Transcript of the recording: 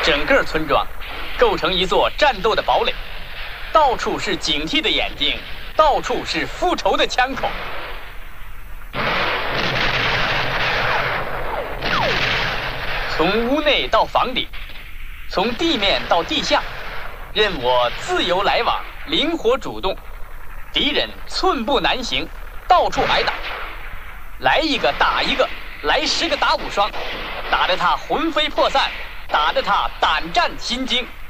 整个村庄构成一座战斗的堡垒，到处是警惕的眼睛，到处是复仇的枪口。从屋内到房顶，从地面到地下，任我自由来往，灵活主动。敌人寸步难行，到处挨打，来一个打一个，来10个打5双，打得他魂飞魄散，打得他胆战心惊。